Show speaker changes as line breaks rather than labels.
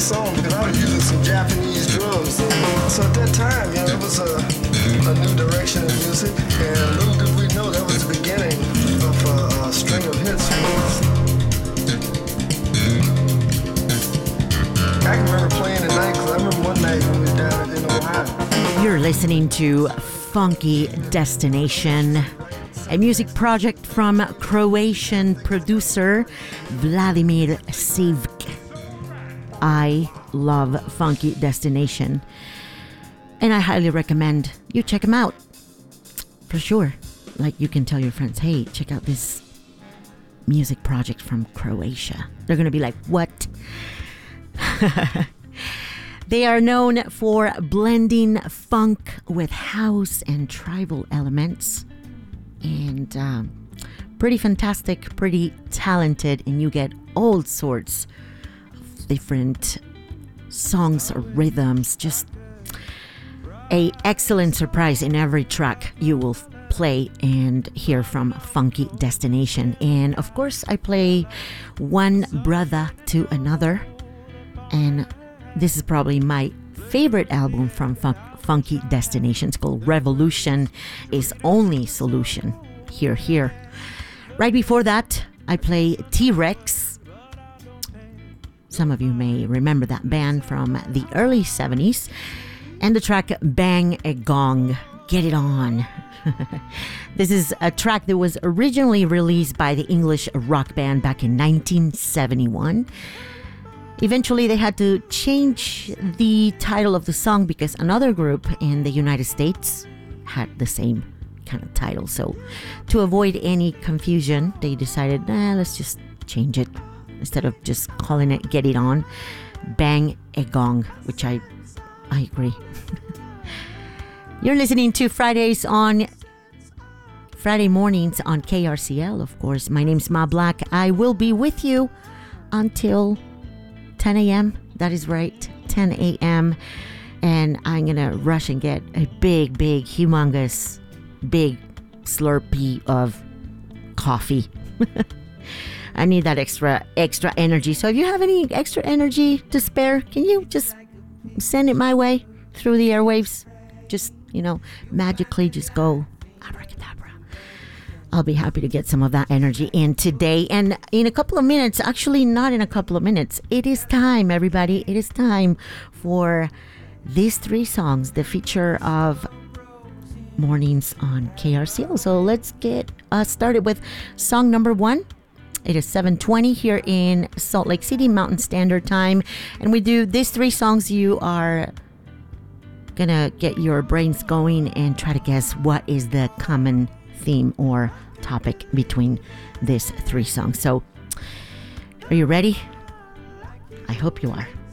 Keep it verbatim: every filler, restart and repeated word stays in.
song because I was using some Japanese drums. So at that time, you know, it was a, a new direction in music, and little did we know that was the beginning of a, a string of hits. I can remember playing at night because I remember one night when we was down in Ohio.
You're listening to Funky Destination, a music project from Croatian producer Vladimir Sivk. I love Funky Destination, and I highly recommend you check them out for sure. Like, you can tell your friends, hey, check out this music project from Croatia. They're gonna be like, what? They are known for blending funk with house and tribal elements, and um, pretty fantastic, pretty talented, and you get all sorts of different songs or rhythms. Just a excellent surprise in every track you will play and hear from Funky Destination. And of course, I play one brother to another, and this is probably my favorite album from Fun- Funky Destination. It's called Revolution is Only Solution. Here, here. Right before that, I play T-Rex. Some of you may remember that band from the early seventies. And the track Bang a Gong, Get It On. This is a track that was originally released by the English rock band back in nineteen seventy-one. Eventually, they had to change the title of the song because another group in the United States had the same kind of title. So, to avoid any confusion, they decided, nah, let's just change it. Instead of just calling it Get It On, Bang a Gong, which I, I agree. You're listening to Fridays on Friday mornings on K R C L, of course. My name's Ma Black. I will be with you until ten a.m. That is right, ten a.m. And I'm going to rush and get a big, big, humongous, big slurpee of coffee. I need that extra, extra energy. So if you have any extra energy to spare, can you just send it my way through the airwaves? Just, you know, magically just go abracadabra. I'll be happy to get some of that energy in today. And in a couple of minutes, actually not in a couple of minutes, it is time, everybody. It is time for these three songs, the feature of mornings on K R C L. So let's get uh, started with song number one. It is seven twenty here in Salt Lake City, Mountain Standard Time. And we do these three songs. You are going to get your brains going and try to guess what is the common theme or topic between these three songs. So, are you ready? I hope you are.